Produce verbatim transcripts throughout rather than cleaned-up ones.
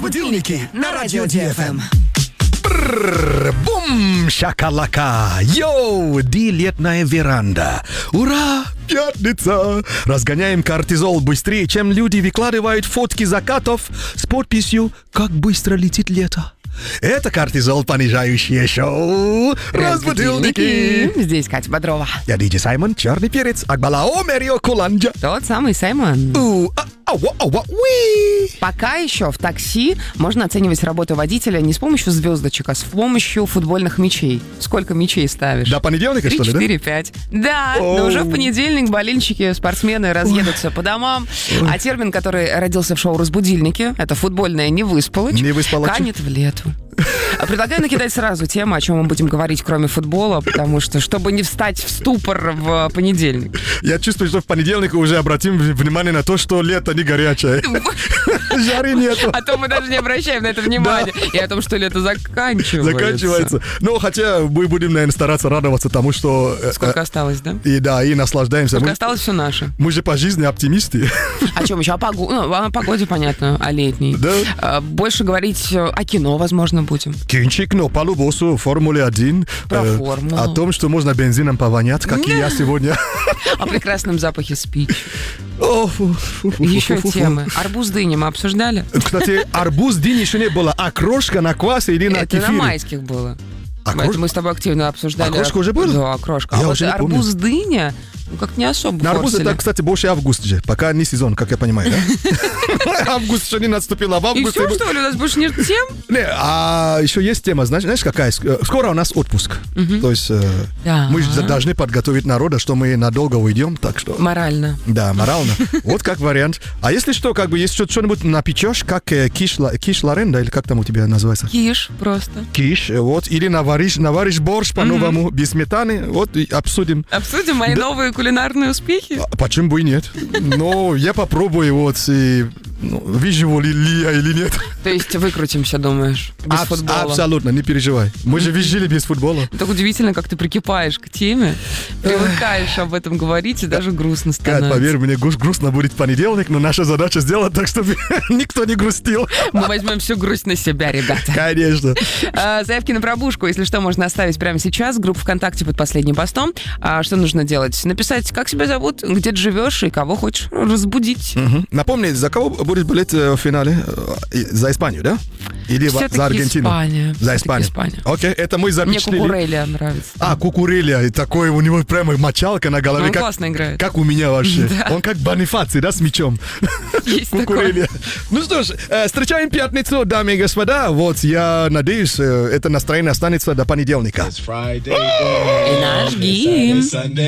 Разбудилники на радио Ди Эф Эм. Бум, шакалака, йоу, дилетная веранда. Ура, пятница. Разгоняем кортизол быстрее, чем люди выкладывают фотки закатов с подписью «Как быстро летит лето». Это кортизол понижающее шоу «Разбудилники». Здесь Катя Бодрова. Я диджей Саймон, черный перец, Акбалао Мерио Куланджа. Тот самый Саймон. У, а, ауа, ауа, уи. Пока еще в такси можно оценивать работу водителя не с помощью звездочек, а с помощью футбольных мячей. Сколько мячей ставишь? До понедельника, Три, что ли, да? четыре, пять. Да, Оу. но уже в понедельник болельщики, спортсмены разъедутся по домам. А термин, который родился в шоу «Разбудильники», это футбольное «невыспалочь», Не выспалочь. канет в лету. Предлагаю накидать сразу тему, о чем мы будем говорить, кроме футбола, потому что, чтобы не встать в ступор в понедельник. Я чувствую, что в понедельник уже обратим внимание на то, что лето не горячее. Жары нету. А то мы даже не обращаем на это внимания. И о том, что лето заканчивается. Заканчивается. Ну, хотя мы будем, наверное, стараться радоваться тому, что... э, Сколько э, осталось, да? И да, и наслаждаемся. Сколько Мы, осталось, все наше. мы же по жизни оптимисты. О чем еще? О, погу- ну, о погоде, понятно, о летней. Да. А, Больше говорить о кино, возможно, будем. Кинчик, но по любосу Формуле один. Про э, формулу. О том, что можно бензином повонять, как и я сегодня. О прекрасном запахе спич. О, фу, фу, фу, Еще фу, фу, фу. темы. Арбуз, дыня мы обсуждали? Кстати, арбуз дынь еще не было, а крошка на квасе или на Это на кефире. майских было. А Это крошка? мы с тобой активно обсуждали. А крошка уже была? Да, крошка. Я а вот уже не помню. арбуз, дыня, ну как не особо На арбуз форсили. это, кстати, больше август же, пока не сезон, как я понимаю, да? Август еще не наступил, а в И августе... все, что ли? У нас больше нет тем? Не, а еще есть тема, знаешь, знаешь какая? Скоро у нас отпуск. То есть э, Да. мы же должны подготовить народа, что мы надолго уйдем, так что... Морально. Да, морально. Вот как вариант. А если что, как бы, если что-нибудь напечешь, как э, киш, ла- киш ларенда, или как там у тебя называется? Киш просто. Киш, э, вот, или наваришь, наваришь борщ по-новому, без сметаны, вот, и обсудим. Обсудим мои новые кулинарные успехи. А почему бы и нет? Но я попробую, вот, и ну, выживу ли, ли я или нет. То есть выкрутимся, думаешь, без Абс- футбола. Абсолютно, не переживай. Мы же выжили без футбола. Так удивительно, как ты прикипаешь к теме, привыкаешь об этом говорить, и даже грустно Кать, становится. поверь мне, гру- грустно будет в понедельник, но наша задача сделать так, чтобы никто не грустил. Мы возьмем всю грусть на себя, ребята. Конечно. А, Заявки на пробужку, если что, можно оставить прямо сейчас. Группа ВКонтакте под последним постом. А что нужно делать? Написать, как себя зовут, где ты живешь и кого хочешь разбудить. Мгм. Напомни, за кого будет болеть э, в финале? Э, За Испанию, да? Или во- Всё-таки за Аргентину? Испания. За Всё-таки Испанию. Испания. Окей, это мы Мне запечатлели. Кукурелия нравится. А, Кукурелия, и такой у него прямо мочалка на голове. Он как, классно играет. как у меня вообще. Да. Он как Бонифаций, да, с мячом. Есть такое. Кукурелия. Ну что ж, э, встречаем пятницу, дамы и господа. Вот, я надеюсь, э, это настроение останется до понедельника. И наш гимн.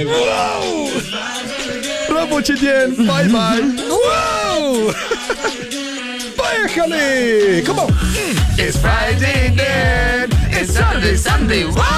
Рабочий день, бай-бай. Вау! Поехали! Come on! It's Friday then, it's Saturday, Sunday, wow!